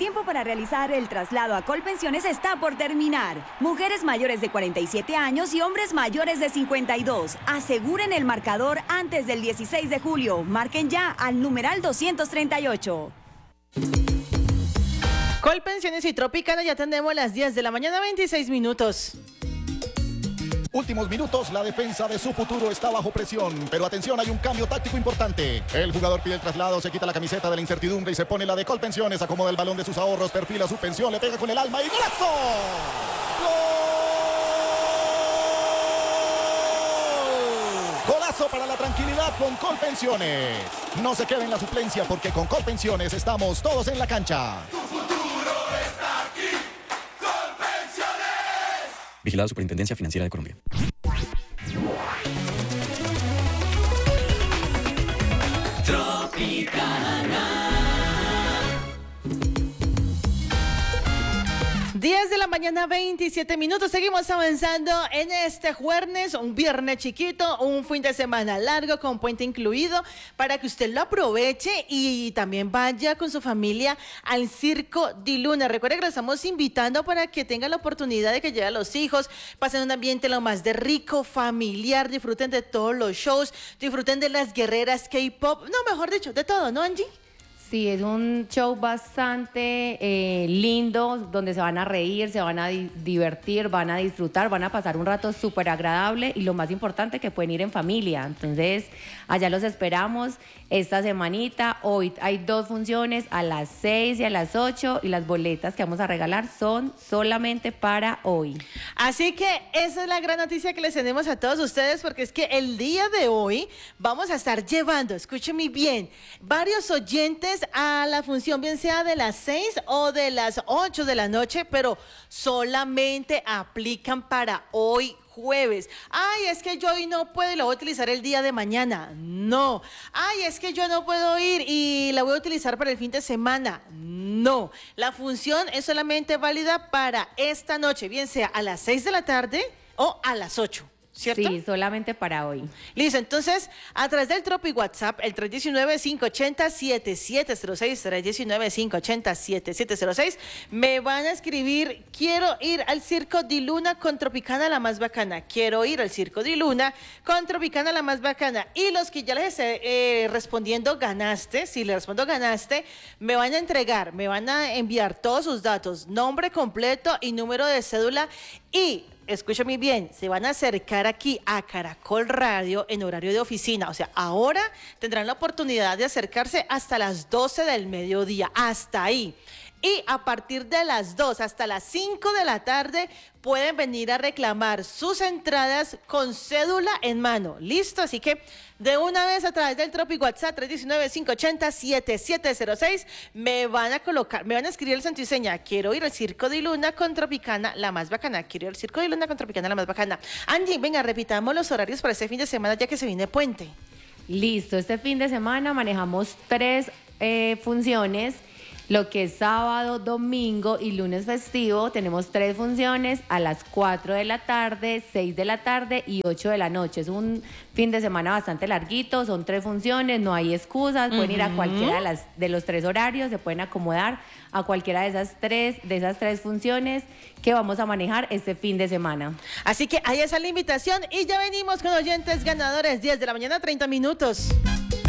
tiempo para realizar el traslado a Colpensiones está por terminar. Mujeres mayores de 47 años y hombres mayores de 52. Aseguren el marcador antes del 16 de julio. Marquen ya al numeral 238. Colpensiones y Tropicana, ya tenemos las 10 de la mañana, 26 minutos. Últimos minutos, la defensa de su futuro está bajo presión, pero atención, hay un cambio táctico importante. El jugador pide el traslado, se quita la camiseta de la incertidumbre y se pone la de Colpensiones, acomoda el balón de sus ahorros, perfila su pensión, le pega con el alma y ¡golazo! ¡Gol! Golazo para la tranquilidad con Colpensiones. No se quede en la suplencia porque con Colpensiones estamos todos en la cancha. Tu futuro está aquí. Colpensiones. Vigilado Superintendencia Financiera de Colombia. Tropicana. 10 de la mañana, 27 minutos. Seguimos avanzando en este jueves, un viernes chiquito, un fin de semana largo con puente incluido, para que usted lo aproveche y también vaya con su familia al Circo Di Luna. Recuerde que lo estamos invitando para que tenga la oportunidad de que lleve a los hijos, pasen un ambiente lo más de rico, familiar, disfruten de todos los shows, disfruten de las guerreras K-pop, no, mejor dicho, de todo, ¿no, Angie? Sí, es un show bastante lindo, donde se van a reír, se van a divertir, van a disfrutar, van a pasar un rato súper agradable y lo más importante, que pueden ir en familia. Entonces, allá los esperamos esta semanita. Hoy hay 2 funciones, a las 6 y a las 8, y las boletas que vamos a regalar son solamente para hoy. Así que esa es la gran noticia que les tenemos a todos ustedes, porque es que el día de hoy vamos a estar llevando, escúchenme bien, varios oyentes a la función, bien sea de las 6 o de las 8 de la noche, pero solamente aplican para hoy jueves. Ay, es que yo hoy no puedo y la voy a utilizar el día de mañana. No. Ay, es que yo no puedo ir y la voy a utilizar para el fin de semana. No. La función es solamente válida para esta noche, bien sea a las 6 de la tarde o a las 8. ¿Cierto? Sí, solamente para hoy. Listo, entonces, a través del Tropi WhatsApp, el 319-580-7706, 319-580-7706, me van a escribir: quiero ir al Circo Di Luna con Tropicana la más bacana, quiero ir al Circo Di Luna con Tropicana la más bacana. Y los que ya les esté respondiendo ganaste, si les respondo ganaste, me van a entregar, me van a enviar todos sus datos, nombre completo y número de cédula, y escúchame bien, se van a acercar aquí a Caracol Radio en horario de oficina. O sea, ahora tendrán la oportunidad de acercarse hasta las 12 del mediodía, hasta ahí. Y a partir de las 2 hasta las 5 de la tarde pueden venir a reclamar sus entradas con cédula en mano. ¿Listo? Así que de una vez a través del Tropic WhatsApp 319-580-7706 me van a escribir el santo y seña: quiero ir al Circo Di Luna con Tropicana la más bacana, quiero ir al Circo Di Luna con Tropicana la más bacana. Angie, venga, repitamos los horarios para este fin de semana, ya que se viene puente. Listo, este fin de semana manejamos 3 funciones. Lo que es sábado, domingo y lunes festivo, tenemos 3 funciones a las 4 de la tarde, 6 de la tarde y 8 de la noche. Es un fin de semana bastante larguito, son 3 funciones, no hay excusas, pueden ir a cualquiera de los 3 horarios, se pueden acomodar a cualquiera de esas tres funciones que vamos a manejar este fin de semana. Así que ahí está la invitación y ya venimos con oyentes ganadores, 10 de la mañana, 30 minutos.